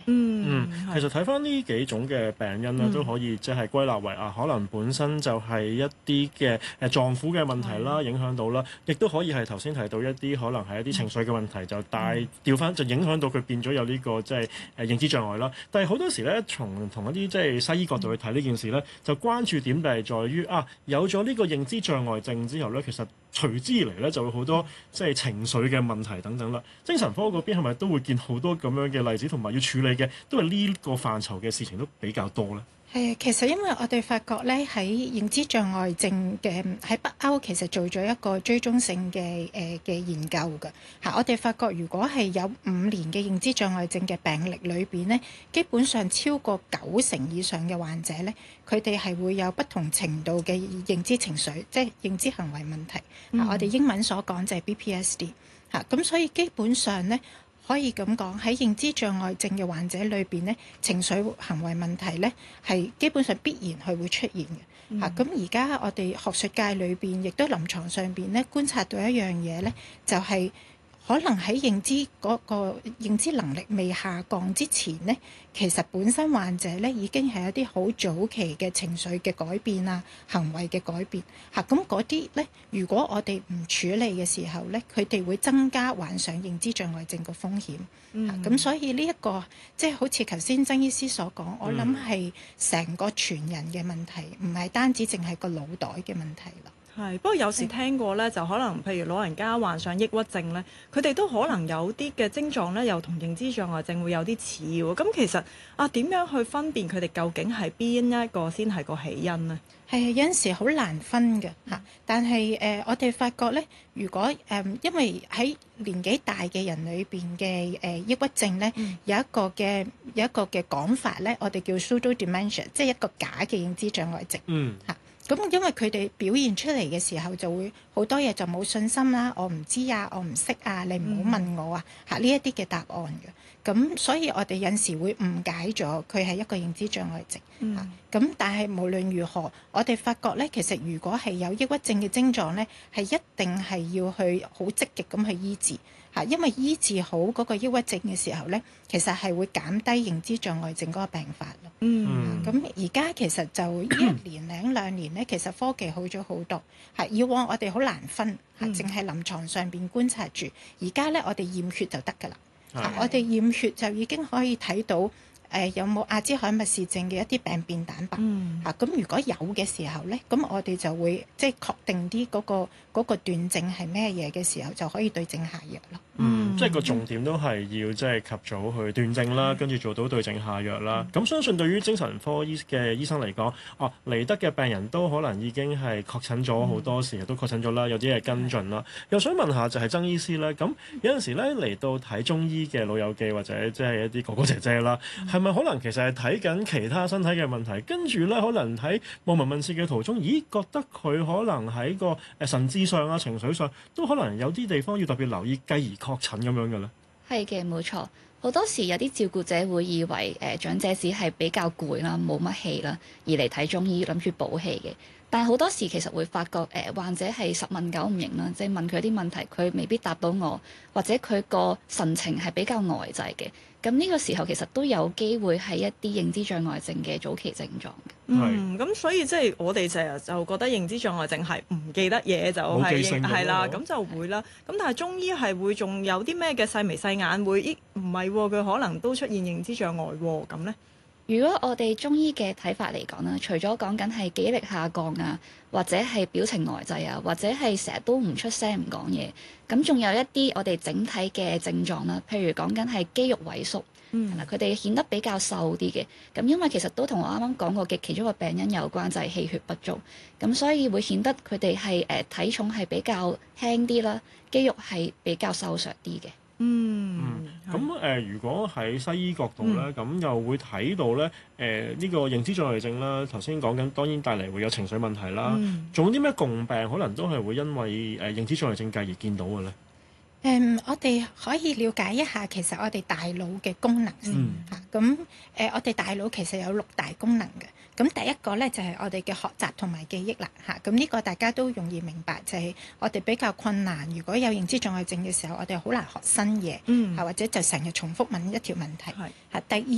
其實睇翻呢幾種嘅病因咧，都可以即係歸納為可能本身就係一啲嘅臟腑嘅問題啦，影響到啦，亦都可以係頭先提到一啲可能係一啲情緒嘅問題，就調翻就影響到佢變咗有呢個即係認知障礙啦。但係好多時咧，從同一啲即係西醫角度去睇呢件事咧，就關注點就係在於有咗呢個認知障礙症之後咧，其實隨之而嚟咧就會好多即係情緒嘅問題等等啦。精神科嗰邊係咪都會見好多咁樣嘅例子，同埋要處理嘅都係呢個範疇嘅事情都比較多咧？ 係啊，其實因為我哋發覺咧，喺認知障礙症嘅喺北歐其實做咗一個追蹤性嘅研究㗎嚇。我哋發覺如果係有5年嘅認知障礙症嘅病歷裏邊咧，基本上超過90%以上嘅患者咧，佢哋係會有不同程度嘅認知情緒，即係認知行為問題嚇。我哋英文所講就係 BPSD 嚇。咁所以基本上咧，可以咁講，喺認知障礙症嘅患者裏邊咧，情緒行為問題咧係基本上必然係會出現嘅嚇。咁而家我哋學術界裏邊，亦都臨床上邊咧觀察到一樣嘢咧，就係可能喺認知嗰個認知能力未下降之前咧，其實本身患者咧已經係一啲好早期嘅情緒嘅改變啊、行為嘅改變嚇。咁嗰啲咧，如果我哋唔處理嘅時候咧，佢哋會增加患上認知障礙症個風險。咁所以呢一個即係好似頭先曾醫師所講，我諗係成個全人嘅問題，唔係單止淨係個腦袋嘅問題啦。 係，不過有時聽過咧，就可能譬如老人家患上抑鬱症咧，佢哋都可能有啲嘅症狀咧，又同認知障礙症會有啲似喎。咁其實點樣去分辨佢哋究竟係邊一個先係個起因呢？ 係啊，有陣時好難分嘅嚇。但係我哋發覺咧，如果因為喺年紀大嘅人裏邊嘅抑鬱症咧，有一個嘅講法咧，我哋叫 pseudo dementia，即係一個假嘅認知障礙症嚇。咁因為佢哋表現出嚟嘅時候就會好多嘢就冇信心啦，我唔知啊，我唔識啊，你唔好問我啊嚇，呢一啲嘅答案嘅。咁所以我哋有時會誤解咗佢係一個認知障礙症嚇。咁但係無論如何，我哋發覺咧，其實如果係有抑鬱症嘅症狀咧，係一定係要去好積極咁去醫治嚇，因為醫治好嗰個抑鬱症嘅時候咧，其實係會減低認知障礙症嗰個病發咯。咁而家其實就呢1年零2年咧，其實科技好咗好多嚇。以往我哋好難分嚇，淨係臨床上邊觀察住。而家咧，我哋驗血就得㗎啦。我哋驗血就已經可以睇到有冇阿茲海默氏症嘅一啲病變蛋白嚇。咁如果有嘅時候咧，咁我哋就會即係確定啲嗰個斷症係咩嘢嘅時候，就可以對症下藥咯。 即係個重點都係要即係及早去斷症啦，跟住做到對症下藥啦。咁相信對於精神科嘅醫生嚟講，嚟得嘅病人都可能已經係確診咗好多時，都確診咗啦，有啲係跟進啦。又想問下就係曾醫師咧，咁有陣時咧嚟到睇中醫嘅老友記或者即係一啲哥哥姐姐啦，係咪可能其實係睇緊其他身體嘅問題，跟住咧可能喺望聞問切嘅途中，覺得佢可能喺個神志上啊、情緒上都可能有啲地方要特別留意，繼而確診咁樣嘅咧？ 係嘅，冇錯。好多時有啲照顧者會以為長者只係比較攰啦、冇乜氣啦，而嚟睇中醫諗住補氣嘅。但係好多時其實會發覺患者係十問九唔應啦，即係問佢啲問題，佢未必答到我，或者佢個神情係比較呆滯嘅。咁呢個時候其實都有機會係一啲認知障礙症嘅早期症狀嘅。 咁所以即係我哋成日就覺得認知障礙症係唔記得嘢就係啦，咁就會啦。咁但係中醫係會仲有啲咩嘅細眉細眼會唔係喎？佢可能都出現認知障礙喎，咁呢？ 如果我哋中醫嘅睇法嚟講啦，除咗講緊係記憶力下降啊，或者係表情呆滯啊，或者係成日都唔出聲唔講嘢，咁仲有一啲我哋整體嘅症狀啦，譬如講緊係肌肉萎縮，佢哋顯得比較瘦啲嘅。咁因為其實都同我啱啱講過嘅其中一個病因有關，就係氣血不足，咁所以會顯得佢哋係體重係比較輕啲啦，肌肉係比較瘦削啲嘅。 咁如果喺西醫角度咧，咁又會睇到咧，呢個認知障礙症啦，頭先講緊當然帶嚟會有情緒問題啦，仲有啲咩共病可能都係會因為認知障礙症繼而見到嘅咧？ 我哋可以了解一下其實我哋大腦嘅功能先嚇。咁我哋大腦其實有6大功能嘅。咁第一個咧就係我哋嘅學習同埋記憶啦嚇。咁呢個大家都容易明白，就係我哋比較困難。如果有認知障礙症嘅時候，我哋好難學新嘢，或者就成日重複問一條問題。第二